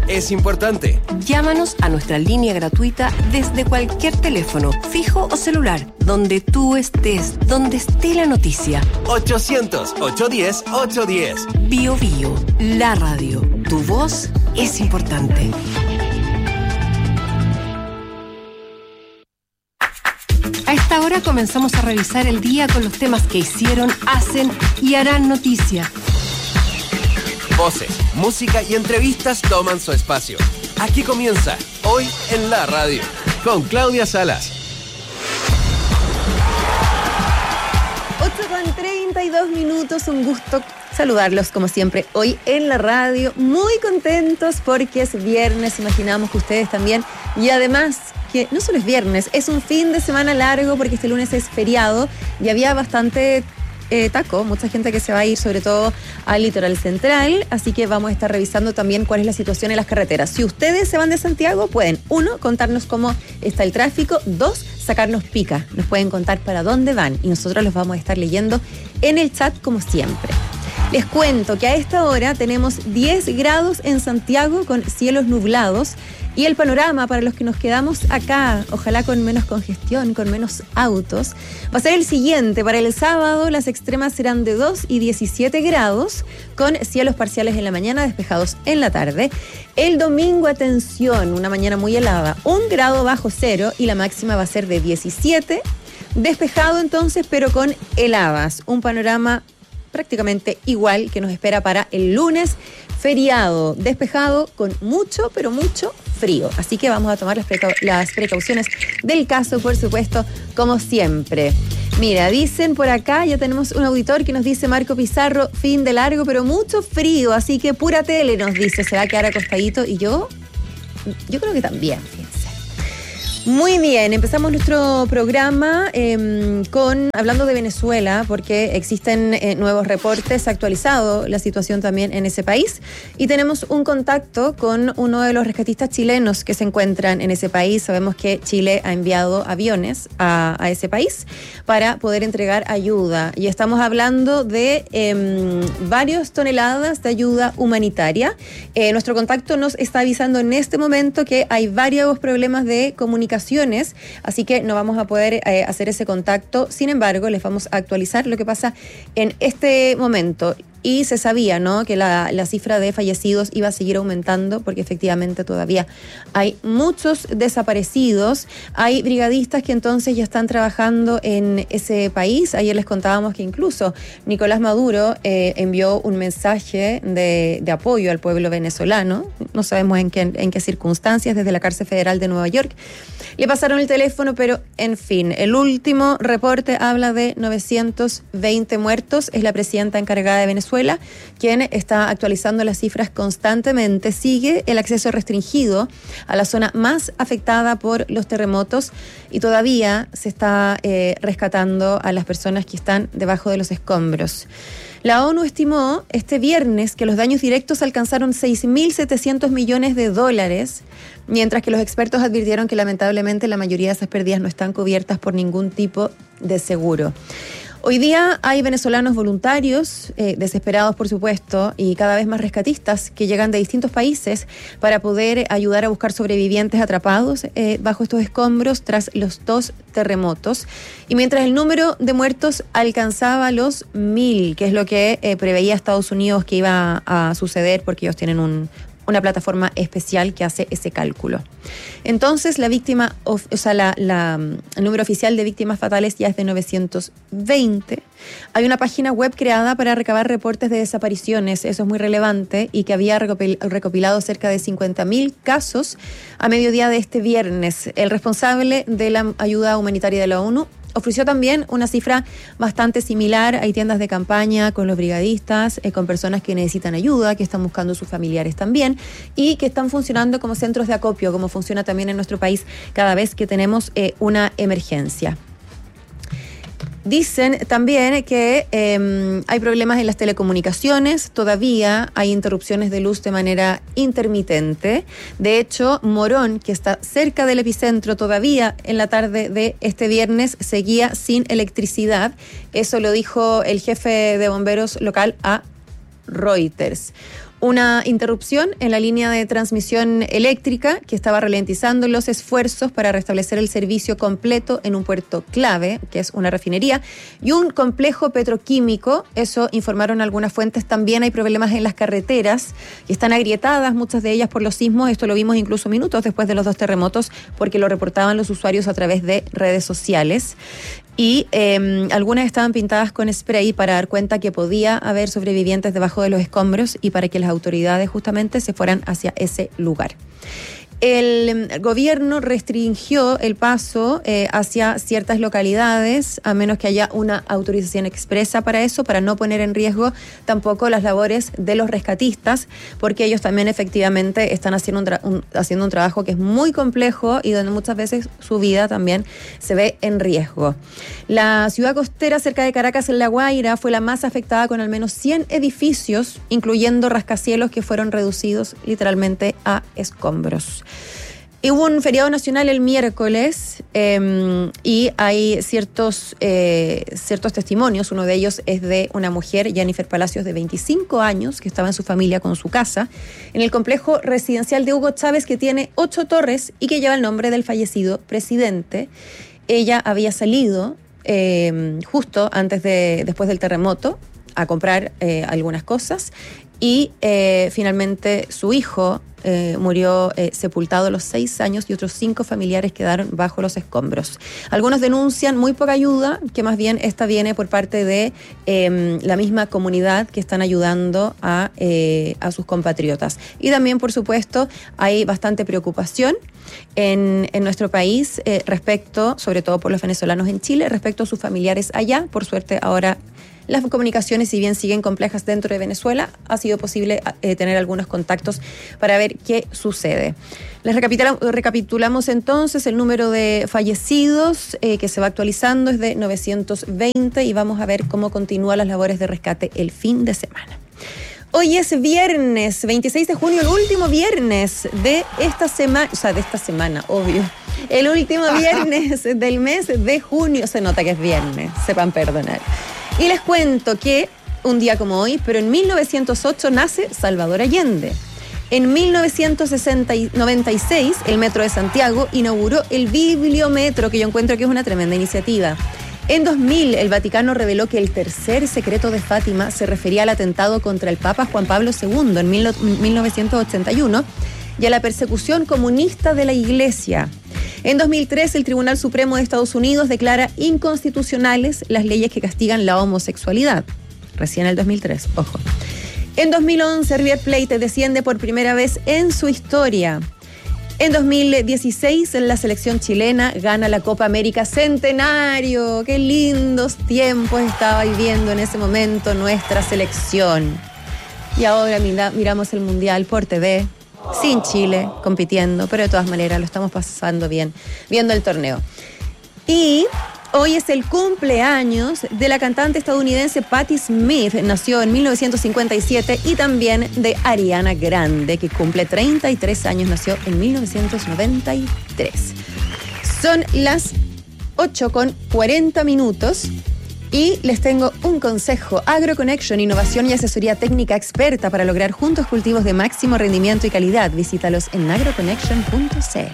es importante. Llámanos a nuestra línea gratuita desde cualquier teléfono, fijo o celular, donde tú estés, donde esté la noticia. 800-810-810. Bio Bio, la radio. Tu voz es importante. A esta hora comenzamos a revisar el día con los temas que hicieron, hacen y harán noticia. Voces, música y entrevistas toman su espacio. Aquí comienza Hoy en la Radio, con Claudia Salas. 8:32, un gusto saludarlos como siempre hoy en la radio, muy contentos porque es viernes, imaginamos que ustedes también, y además que no solo es viernes, es un fin de semana largo porque este lunes es feriado y había bastante taco, mucha gente que se va a ir sobre todo al litoral central, así que vamos a estar revisando también cuál es la situación en las carreteras. Si ustedes se van de Santiago, pueden, 1, contarnos cómo está el tráfico, 2, sacarnos pica, nos pueden contar para dónde van y nosotros los vamos a estar leyendo en el chat como siempre. Les cuento que a esta hora tenemos 10 grados en Santiago con cielos nublados y el panorama para los que nos quedamos acá, ojalá con menos congestión, con menos autos, va a ser el siguiente. Para el sábado las extremas serán de 2 y 17 grados con cielos parciales en la mañana, despejados en la tarde. El domingo, atención, una mañana muy helada, 1 grado bajo cero y la máxima va a ser de 17, despejado entonces pero con heladas, un panorama prácticamente igual que nos espera para el lunes, feriado, despejado con mucho, pero mucho frío. Así que vamos a tomar las precauciones del caso, por supuesto, como siempre. Mira, dicen por acá, ya tenemos un auditor que nos dice, Marco Pizarro, fin de largo, pero mucho frío, así que pura tele, nos dice, se va a quedar acostadito. Y yo creo que también, fíjense. Muy bien, empezamos nuestro programa hablando de Venezuela, porque existen nuevos reportes, actualizado la situación también en ese país, y tenemos un contacto con uno de los rescatistas chilenos que se encuentran en ese país. Sabemos que Chile ha enviado aviones a ese país para poder entregar ayuda, y estamos hablando de varias toneladas de ayuda humanitaria. Nuestro contacto nos está avisando en este momento que hay varios problemas de comunicación, así que no vamos a poder hacer ese contacto. Sin embargo, les vamos a actualizar lo que pasa en este momento. Y se sabía, ¿no?, que la cifra de fallecidos iba a seguir aumentando porque efectivamente todavía hay muchos desaparecidos. Hay brigadistas que entonces ya están trabajando en ese país. Ayer les contábamos que incluso Nicolás Maduro envió un mensaje de apoyo al pueblo venezolano. No sabemos en qué circunstancias, desde la cárcel federal de Nueva York. Le pasaron el teléfono, pero en fin, el último reporte habla de 920 muertos. Es la presidenta encargada de Venezuela quien está actualizando las cifras constantemente. Sigue el acceso restringido a la zona más afectada por los terremotos y todavía se está rescatando a las personas que están debajo de los escombros. La ONU estimó este viernes que los daños directos alcanzaron 6.700 millones de dólares, mientras que los expertos advirtieron que lamentablemente la mayoría de esas pérdidas no están cubiertas por ningún tipo de seguro. Hoy día hay venezolanos voluntarios, desesperados por supuesto, y cada vez más rescatistas que llegan de distintos países para poder ayudar a buscar sobrevivientes atrapados bajo estos escombros tras los 2 terremotos. Y mientras el número de muertos alcanzaba los 1.000, que es lo que preveía Estados Unidos que iba a suceder porque ellos tienen una plataforma especial que hace ese cálculo. Entonces, la víctima, el número oficial de víctimas fatales ya es de 920. Hay una página web creada para recabar reportes de desapariciones, eso es muy relevante, y que había recopilado cerca de 50.000 casos a mediodía de este viernes. El responsable de la ayuda humanitaria de la ONU ofreció también una cifra bastante similar. Hay tiendas de campaña con los brigadistas, con personas que necesitan ayuda, que están buscando sus familiares también y que están funcionando como centros de acopio, como funciona también en nuestro país cada vez que tenemos una emergencia. Dicen también que hay problemas en las telecomunicaciones, todavía hay interrupciones de luz de manera intermitente. De hecho, Morón, que está cerca del epicentro, todavía en la tarde de este viernes seguía sin electricidad. Eso lo dijo el jefe de bomberos local a Reuters. Una interrupción en la línea de transmisión eléctrica que estaba ralentizando los esfuerzos para restablecer el servicio completo en un puerto clave, que es una refinería, y un complejo petroquímico. Eso informaron algunas fuentes. También hay problemas en las carreteras que están agrietadas, muchas de ellas por los sismos. Esto lo vimos incluso minutos después de los 2 terremotos, porque lo reportaban los usuarios a través de redes sociales. Y algunas estaban pintadas con spray para dar cuenta que podía haber sobrevivientes debajo de los escombros y para que las autoridades justamente se fueran hacia ese lugar. El gobierno restringió el paso hacia ciertas localidades, a menos que haya una autorización expresa para eso, para no poner en riesgo tampoco las labores de los rescatistas, porque ellos también efectivamente están haciendo un trabajo que es muy complejo y donde muchas veces su vida también se ve en riesgo. La ciudad costera cerca de Caracas, en La Guaira, fue la más afectada, con al menos 100 edificios, incluyendo rascacielos que fueron reducidos literalmente a escombros. Y hubo un feriado nacional el miércoles y hay ciertos testimonios. Uno de ellos es de una mujer, Jennifer Palacios, de 25 años, que estaba en su familia con su casa, en el complejo residencial de Hugo Chávez, que tiene 8 torres y que lleva el nombre del fallecido presidente. Ella había salido justo después del terremoto a comprar algunas cosas y finalmente su hijo murió sepultado a los 6 años y otros 5 familiares quedaron bajo los escombros. Algunos denuncian muy poca ayuda, que más bien esta viene por parte de la misma comunidad que están ayudando a sus compatriotas. Y también, por supuesto, hay bastante preocupación en nuestro país respecto, sobre todo por los venezolanos en Chile, respecto a sus familiares allá. Por suerte, ahora las comunicaciones, si bien siguen complejas dentro de Venezuela, ha sido posible tener algunos contactos para ver qué sucede. Les recapitulamos entonces el número de fallecidos que se va actualizando, es de 920, y vamos a ver cómo continúan las labores de rescate el fin de semana. Hoy es viernes, 26 de junio, el último viernes de esta semana, obvio. El último viernes del mes de junio. Se nota que es viernes, sepan perdonar. Y les cuento que un día como hoy, pero en 1908 nace Salvador Allende. En 1996, el Metro de Santiago inauguró el Bibliometro, que yo encuentro que es una tremenda iniciativa. En 2000, el Vaticano reveló que el tercer secreto de Fátima se refería al atentado contra el Papa Juan Pablo II en 1981 y a la persecución comunista de la Iglesia. En 2003, el Tribunal Supremo de Estados Unidos declara inconstitucionales las leyes que castigan la homosexualidad. Recién en el 2003, ojo. En 2011, River Plate desciende por primera vez en su historia. En 2016, la selección chilena gana la Copa América Centenario. ¡Qué lindos tiempos estaba viviendo en ese momento nuestra selección! Y ahora miramos el Mundial por TV, sin Chile compitiendo, pero de todas maneras lo estamos pasando bien viendo el torneo. Y hoy es el cumpleaños de la cantante estadounidense Patti Smith. Nació en 1957, y también de Ariana Grande, que cumple 33 años, nació en 1993. Son las 8:40 y les tengo un consejo. AgroConnection, innovación y asesoría técnica experta para lograr juntos cultivos de máximo rendimiento y calidad. Visítalos en agroconnection.cl.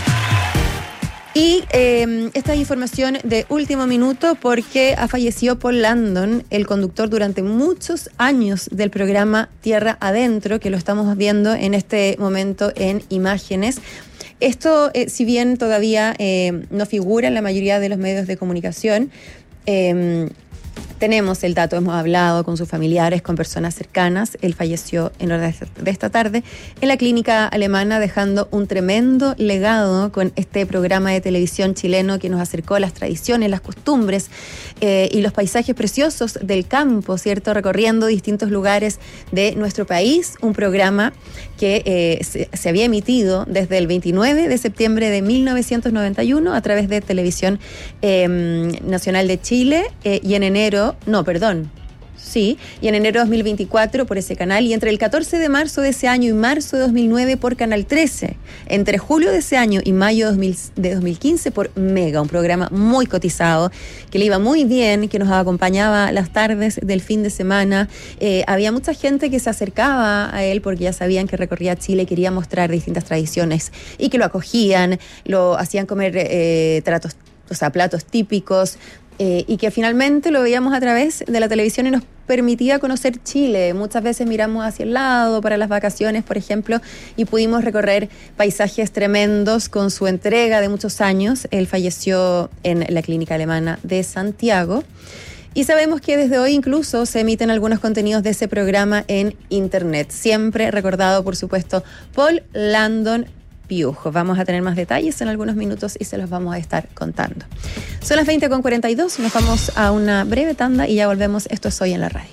Y esta es información de último minuto porque ha fallecido Paul Landon, el conductor durante muchos años del programa Tierra Adentro, que lo estamos viendo en este momento en imágenes. Esto, si bien todavía no figura en la mayoría de los medios de comunicación, tenemos el dato, hemos hablado con sus familiares, con personas cercanas. Él falleció en horas de esta tarde en la clínica alemana, dejando un tremendo legado con este programa de televisión chileno que nos acercó a las tradiciones, las costumbres y los paisajes preciosos del campo, ¿cierto? Recorriendo distintos lugares de nuestro país. Un programa que se había emitido desde el 29 de septiembre de 1991 a través de Televisión Nacional de Chile y en enero, Sí, y en enero de 2024 por ese canal, y entre el 14 de marzo de ese año y marzo de 2009 por Canal 13, entre julio de ese año y mayo de 2015 por Mega, un programa muy cotizado, que le iba muy bien, que nos acompañaba las tardes del fin de semana. Había mucha gente que se acercaba a él porque ya sabían que recorría Chile, quería mostrar distintas tradiciones y que lo acogían, lo hacían comer platos típicos, y que finalmente lo veíamos a través de la televisión y nos permitía conocer Chile. Muchas veces miramos hacia el lado para las vacaciones, por ejemplo, y pudimos recorrer paisajes tremendos con su entrega de muchos años. Él falleció en la Clínica Alemana de Santiago. Y sabemos que desde hoy incluso se emiten algunos contenidos de ese programa en internet. Siempre recordado, por supuesto, Paul Landon Piujo. Vamos a tener más detalles en algunos minutos y se los vamos a estar contando. Son las 20:42, nos vamos a una breve tanda y ya volvemos. Esto es Hoy en la Radio.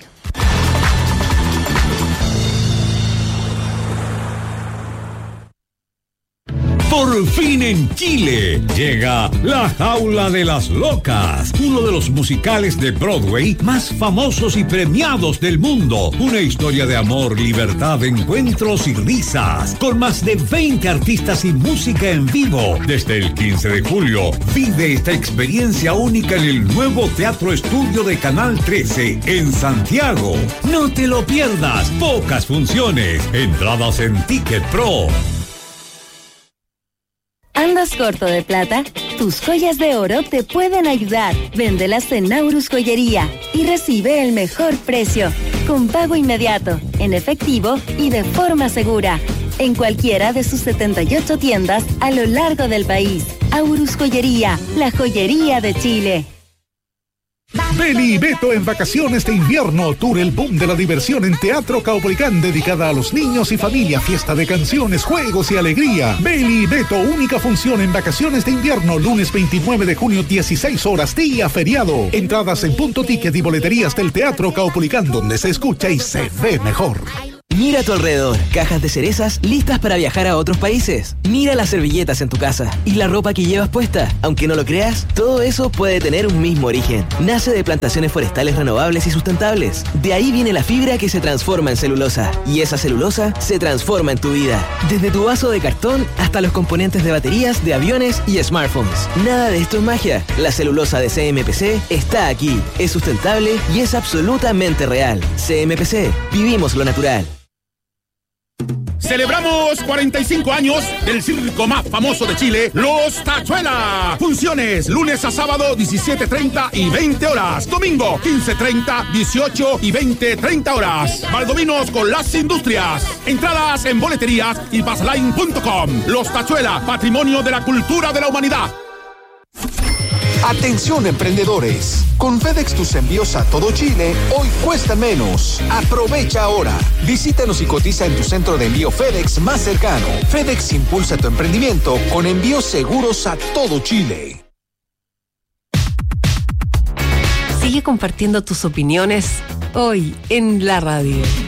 Por fin en Chile llega La Jaula de las Locas, uno de los musicales de Broadway más famosos y premiados del mundo. Una historia de amor, libertad, encuentros y risas, con más de 20 artistas y música en vivo. Desde el 15 de julio, vive esta experiencia única en el nuevo Teatro Estudio de Canal 13 en Santiago. No te lo pierdas, pocas funciones, entradas en Ticket Pro. ¿Andas corto de plata? Tus joyas de oro te pueden ayudar. Véndelas en Naurus Joyería y recibe el mejor precio, con pago inmediato, en efectivo y de forma segura, en cualquiera de sus 78 tiendas a lo largo del país. Aurus Joyería, la joyería de Chile. Beli y Beto en vacaciones de invierno, tour El Boom de la Diversión en Teatro Caupolicán, dedicada a los niños y familia, fiesta de canciones, juegos y alegría. Beli y Beto, única función en vacaciones de invierno, lunes 29 de junio, 16 horas, día feriado. Entradas en Punto Ticket y boleterías del Teatro Caupolicán, donde se escucha y se ve mejor. Mira a tu alrededor, cajas de cerezas listas para viajar a otros países. Mira las servilletas en tu casa y la ropa que llevas puesta. Aunque no lo creas, todo eso puede tener un mismo origen. Nace de plantaciones forestales renovables y sustentables. De ahí viene la fibra que se transforma en celulosa. Y esa celulosa se transforma en tu vida. Desde tu vaso de cartón hasta los componentes de baterías, de aviones y smartphones. Nada de esto es magia. La celulosa de CMPC está aquí. Es sustentable y es absolutamente real. CMPC, vivimos lo natural. Celebramos 45 años del circo más famoso de Chile, Los Tachuela. Funciones lunes a sábado 17:30 y 20 horas. Domingo 15:30, 18 y 20:30 horas. Valdominos con las industrias. Entradas en boleterías y passline.com. Los Tachuela, patrimonio de la cultura de la humanidad. Atención emprendedores, con FedEx tus envíos a todo Chile hoy cuestan menos. Aprovecha ahora. Visítanos y cotiza en tu centro de envío FedEx más cercano. FedEx impulsa tu emprendimiento con envíos seguros a todo Chile. Sigue compartiendo tus opiniones hoy en la radio.